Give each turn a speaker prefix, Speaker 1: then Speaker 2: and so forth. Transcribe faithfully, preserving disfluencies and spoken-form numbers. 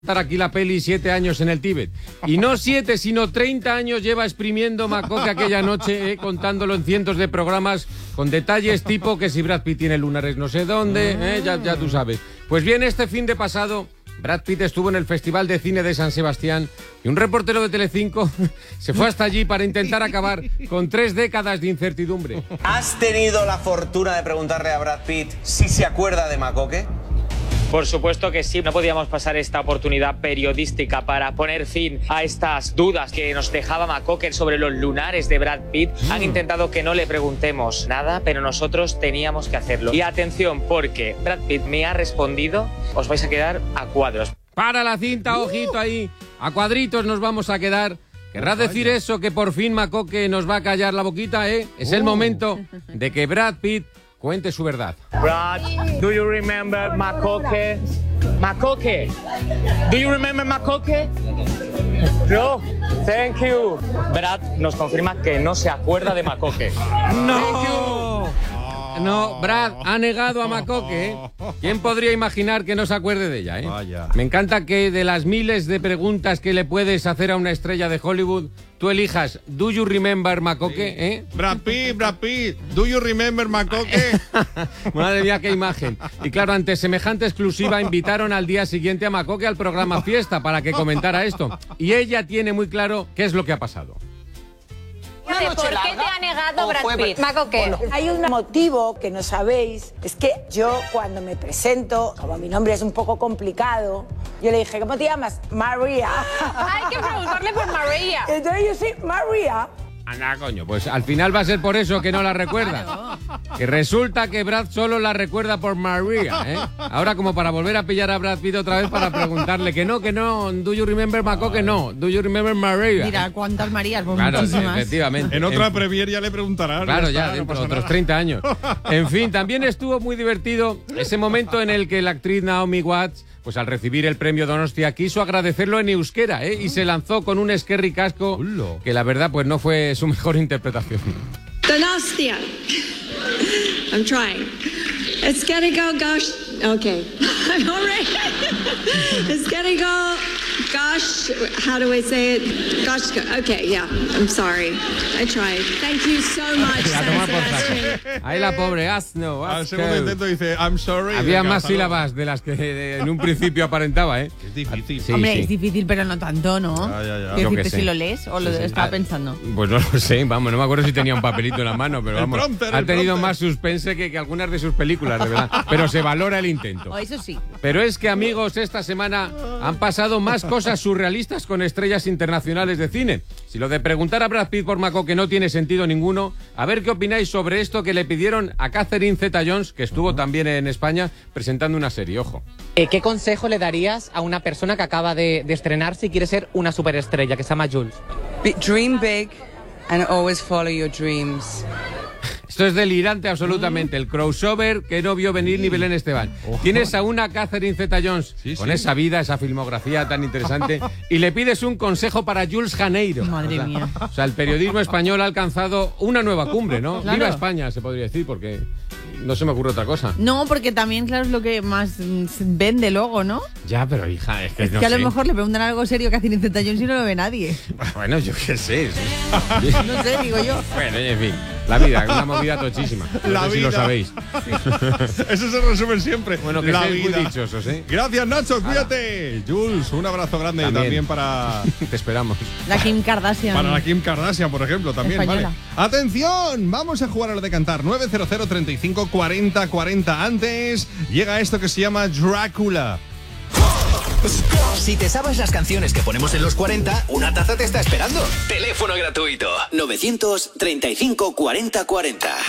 Speaker 1: estar aquí la peli siete años en el Tíbet. Y no siete, sino treinta años lleva exprimiendo Makoke aquella noche, eh, contándolo en cientos de programas, con detalles tipo que si Brad Pitt tiene lunares no sé dónde, eh, ya, ya tú sabes. Pues bien, este fin de pasado, Brad Pitt estuvo en el Festival de Cine de San Sebastián y un reportero de Telecinco se fue hasta allí para intentar acabar con tres décadas de incertidumbre.
Speaker 2: ¿Has tenido la fortuna de preguntarle a Brad Pitt si se acuerda de Makoke?
Speaker 3: Por supuesto que sí, no podíamos pasar esta oportunidad periodística para poner fin a estas dudas que nos dejaba Makoke sobre los lunares de Brad Pitt. Mm. Han intentado que no le preguntemos nada, pero nosotros teníamos que hacerlo. Y atención, porque Brad Pitt me ha respondido, os vais a quedar a cuadros.
Speaker 1: Para la cinta, ojito ahí, a cuadritos nos vamos a quedar. ¿Querrás decir eso, que por fin Makoke nos va a callar la boquita, eh? Es el momento de que Brad Pitt cuente su verdad.
Speaker 3: Brad, do you remember Makoke? Makoke, do you remember Makoke? No, thank you. Brad nos confirma que no se acuerda de Makoke.
Speaker 1: No, no, Brad ha negado a Makoke, ¿eh? ¿Quién podría imaginar que no se acuerde de ella, eh?
Speaker 4: Vaya.
Speaker 1: Me encanta que de las miles de preguntas que le puedes hacer a una estrella de Hollywood, tú elijas ¿Do you remember Makoke? Sí. ¿Eh?
Speaker 4: Brad Pitt, Brad Pitt, ¿do you remember Makoke?
Speaker 1: Madre mía, qué imagen. Y claro, ante semejante exclusiva invitaron al día siguiente a Makoke al programa Fiesta para que comentara esto. Y ella tiene muy claro qué es lo que ha pasado.
Speaker 5: ¿Por qué te ha negado Brad Pitt?
Speaker 6: Makoke, bueno, hay un motivo que no sabéis, es que yo cuando me presento, como mi nombre es un poco complicado, yo le dije, ¿cómo te llamas? María.
Speaker 5: Hay que preguntarle por María.
Speaker 6: Entonces yo soy María.
Speaker 1: Anda, coño, pues al final va a ser por eso que no la recuerda. Que resulta que Brad solo la recuerda por María, ¿eh? Ahora como para volver a pillar a Brad Pitt otra vez para preguntarle que no, que no, do you remember Makoke? No, do you remember María.
Speaker 7: Mira, ¿cuántas Marías? Pues
Speaker 1: claro,
Speaker 7: muchísimas.
Speaker 1: Efectivamente.
Speaker 4: En otra
Speaker 1: en...
Speaker 4: Premier ya le preguntarán.
Speaker 1: Claro, ya,
Speaker 4: está,
Speaker 1: dentro
Speaker 4: no
Speaker 1: de otros
Speaker 4: nada.
Speaker 1: treinta años. En fin, también estuvo muy divertido ese momento en el que la actriz Naomi Watts, pues al recibir el premio Donostia, quiso agradecerlo en euskera, ¿eh? Y se lanzó con un eskerrik asko que la verdad pues no fue su mejor interpretación.
Speaker 8: Donostia. I'm trying. It's gonna go gosh. Okay. I'm all right. It's gonna go gosh. How do I say it? Gosh. Okay, yeah. I'm sorry. I tried. Thank you so much, San Sebastian.
Speaker 1: Ahí la pobre asno.
Speaker 4: Al segundo intento dice, I'm sorry.
Speaker 1: Había
Speaker 4: venga,
Speaker 1: más sílabas de las que de, en un principio aparentaba, ¿eh?
Speaker 4: Es difícil.
Speaker 1: Sí,
Speaker 7: Hombre,
Speaker 1: sí.
Speaker 7: es difícil, pero no tanto, ¿no?
Speaker 4: Ya, ya, ya.
Speaker 7: Quiero
Speaker 1: Yo que
Speaker 7: decirte
Speaker 1: sé.
Speaker 7: si lo lees o lo
Speaker 1: Sí, sí.
Speaker 7: estaba
Speaker 1: Ah,
Speaker 7: pensando.
Speaker 1: Pues no lo sé, vamos, no me acuerdo si tenía un papelito en la mano, pero
Speaker 4: El
Speaker 1: vamos.
Speaker 4: prompter,
Speaker 1: ha
Speaker 4: el
Speaker 1: tenido
Speaker 4: prompter.
Speaker 1: más suspense que, que algunas de sus películas, de verdad. Pero se valora el intento.
Speaker 7: O eso sí.
Speaker 1: Pero es que, amigos, esta semana han pasado más cosas surrealistas con estrellas internacionales de cine. Si lo de preguntar a Brad Pitt por Makoke no tiene sentido ninguno, a ver qué opináis sobre esto que le pidieron a Catherine Zeta-Jones, que estuvo también en España presentando una serie, ojo.
Speaker 9: Eh, ¿Qué consejo le darías a una persona que acaba de, de estrenarse y quiere ser una superestrella, que se llama Jules?
Speaker 10: Dream big and always follow your dreams.
Speaker 1: Esto es delirante absolutamente, el crossover que no vio venir ni Belén Esteban. Tienes a una Catherine Zeta-Jones
Speaker 4: Sí,
Speaker 1: con
Speaker 4: sí.
Speaker 1: esa vida, esa filmografía tan interesante y le pides un consejo para Jules Janeiro.
Speaker 7: Madre
Speaker 1: o sea,
Speaker 7: mía.
Speaker 1: O sea, el periodismo español ha alcanzado una nueva cumbre, ¿no?
Speaker 7: Claro.
Speaker 1: Viva España, se podría decir, porque no se me ocurre otra cosa.
Speaker 7: No, porque también, claro, es lo que más mm, se vende luego, ¿no?
Speaker 1: Ya, pero hija, es que
Speaker 7: Es
Speaker 1: no
Speaker 7: que a lo
Speaker 1: sé.
Speaker 7: mejor le preguntan algo serio que hacen Zeta-Jones y no lo ve nadie.
Speaker 1: Bueno, yo qué sé.
Speaker 7: No sé, digo yo.
Speaker 1: Bueno, en fin, la vida, una movida tochísima. No
Speaker 4: La
Speaker 1: sé si lo
Speaker 4: vida.
Speaker 1: sabéis.
Speaker 4: Eso se resume siempre.
Speaker 1: Bueno, que
Speaker 4: la
Speaker 1: seáis muy
Speaker 4: vida.
Speaker 1: dichosos, ¿eh?
Speaker 4: Gracias, Nacho, cuídate. Jules, un abrazo grande
Speaker 1: También.
Speaker 4: también, para,
Speaker 1: Te esperamos.
Speaker 7: La Kim Kardashian.
Speaker 4: para la Kim Kardashian, por ejemplo, también.
Speaker 7: Española.
Speaker 4: Vale. ¡Atención! Vamos a jugar a lo de cantar. nueve cero cero, treinta y cinco, cuarenta, cuarenta. Antes llega esto que se llama Drácula.
Speaker 11: Si te sabes las canciones que ponemos en los cuarenta, una taza te está esperando. Teléfono gratuito. novecientos treinta y cinco, cuarenta, cuarenta.